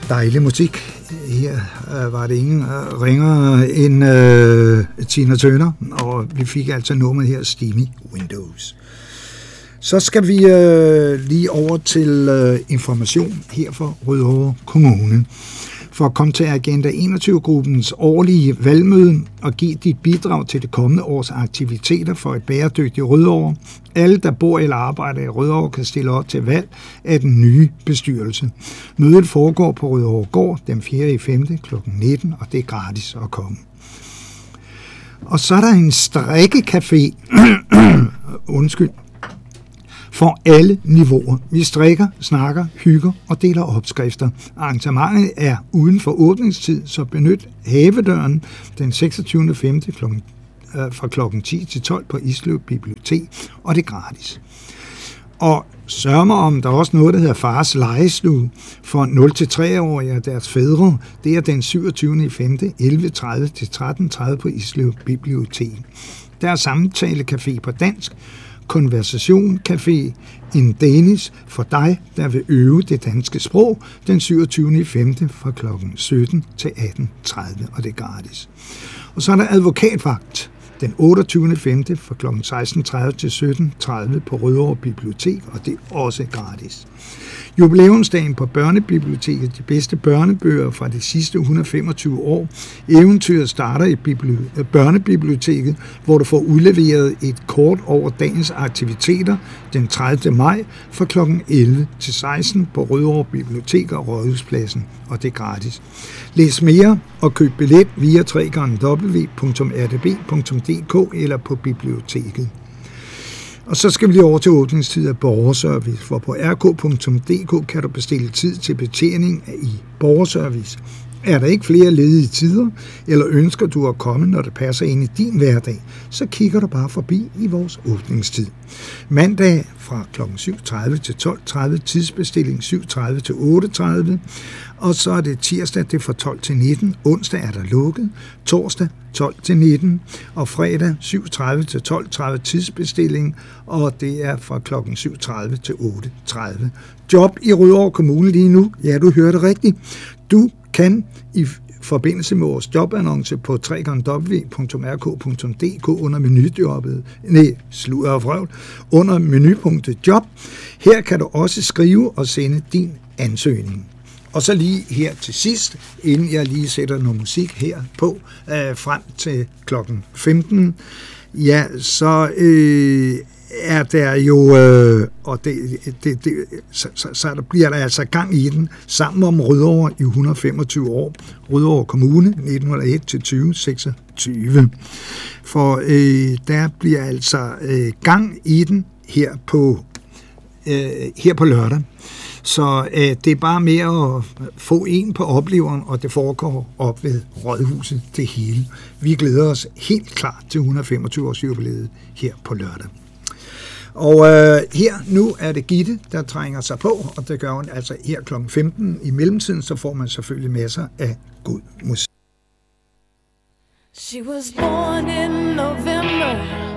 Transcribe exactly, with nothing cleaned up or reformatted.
Dejlig musik. Her øh, var det ingen øh, ringere end øh, Tina Turner, og vi fik altså nummeret her, Steamy Windows. Så skal vi øh, lige over til øh, information her fra Rødovre Kommune. For at komme til Agenda enogtyve-gruppens årlige valgmøde og give dit bidrag til det kommende års aktiviteter for et bæredygtigt Rødovre. Alle, der bor eller arbejder i Rødovre, kan stille op til valg af den nye bestyrelse. Mødet foregår på Rødovre Gård den fjerde femte klokken nitten, og det er gratis at komme. Og så er der en strikkecafé. Undskyld. For alle niveauer. Vi strikker, snakker, hygger og deler opskrifter. Arrangementet er uden for åbningstid, så benyt havedøren den seksogtyvende femte klokken øh, fra klokken ti til tolv på Isløv Bibliotek, og det er gratis. Og sørg mig om, der er også noget, der hedder Fars Legestue for nul til tre-årige og deres fædre. Det er den syvogtyvende femte elleve tredive til tretten tredive på Isløv Bibliotek. Der er samtalecafé på dansk, konversation café in Danish for dig, der vil øve det danske sprog den syvogtyvende femte fra klokken sytten til atten tredive, og det er gratis. Og så er der advokatvagt den otteogtyvende femte fra klokken seksten tredive til sytten tredive på Rødovre Bibliotek, og det er også gratis. Jubilæumsdagen på Børnebiblioteket, de bedste børnebøger fra de sidste et hundrede og femogtyve år. Eventyret starter i bibli- Børnebiblioteket, hvor du får udleveret et kort over dagens aktiviteter den tredivte maj fra klokken elleve til seksten på Rødovre Bibliotek og Rådhuspladsen, og det er gratis. Læs mere og køb billet via w w w punktum r d b punktum d k eller på biblioteket. Og så skal vi lige over til åbningstid af borgerservice, for på r k punktum d k kan du bestille tid til betjening i borgerservice. Er der ikke flere ledige tider, eller ønsker du at komme, når det passer ind i din hverdag, så kigger du bare forbi i vores åbningstid. Mandag fra klokken syv tredive til tolv tredive, tidsbestilling syv tredive til otte tredive, og så er det tirsdag, det er fra tolv til nitten, onsdag er der lukket, torsdag tolv til nitten, og fredag syv tredive til tolv tredive tidsbestilling, og det er fra klokken syv tredive til otte tredive. Job i Rødovre Kommune lige nu, ja, du hørte rigtigt. Du kan i forbindelse med vores jobannonce på w w w punktum r k punktum d k under menujobbet, nej, sludder og vrøvl, under menupunktet job. Her kan du også skrive og sende din ansøgning. Og så lige her til sidst, inden jeg lige sætter noget musik her på, øh, frem til klokken femten, ja, så øh, er der jo, øh, og det, det, det, så, så, så der bliver der altså gang i den, sammen om Rødovre i et hundrede og femogtyve år, Rødovre Kommune nitten hundrede og en til tyve seksogtyve. For øh, der bliver altså øh, gang i den her på, øh, her på lørdag. Så øh, det er bare med at få en på opleveren, og det foregår op ved Rådhuset det hele. Vi glæder os helt klart til et hundrede og femogtyve års jubilæet her på lørdag. Og øh, her nu er det Gitte, der trænger sig på, og det gør hun altså her klokken femten. I mellemtiden så får man selvfølgelig masser af god musik. She was born in November